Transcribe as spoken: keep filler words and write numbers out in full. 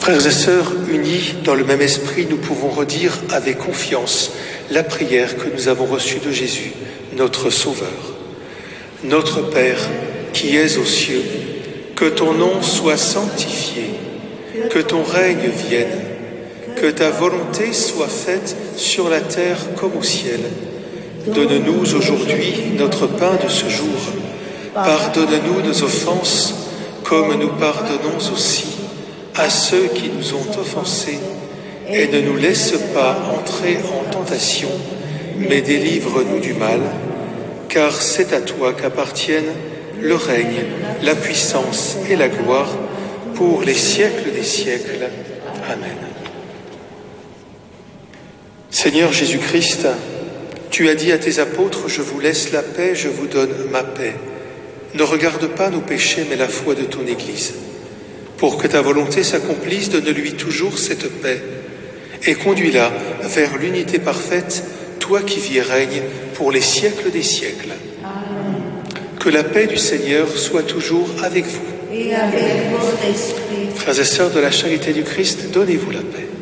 Frères et sœurs, unis dans le même esprit, nous pouvons redire avec confiance la prière que nous avons reçue de Jésus, notre Sauveur. Notre Père, qui es aux cieux, que ton nom soit sanctifié, que ton règne vienne, que ta volonté soit faite sur la terre comme au ciel. Donne-nous aujourd'hui notre pain de ce jour. Pardonne-nous nos offenses, comme nous pardonnons aussi à ceux qui nous ont offensés. Et ne nous laisse pas entrer en tentation, mais délivre-nous du mal, car c'est à toi qu'appartiennent le règne, la puissance et la gloire pour les siècles des siècles. Amen. Seigneur Jésus-Christ, tu as dit à tes apôtres, « Je vous laisse la paix, je vous donne ma paix. » Ne regarde pas nos péchés, mais la foi de ton Église. Pour que ta volonté s'accomplisse, donne-lui toujours cette paix et conduis-la vers l'unité parfaite, toi qui vis et règnes pour les siècles des siècles. Amen. Que la paix du Seigneur soit toujours avec vous. Et avec votre esprit. Frères et sœurs de la charité du Christ, donnez-vous la paix.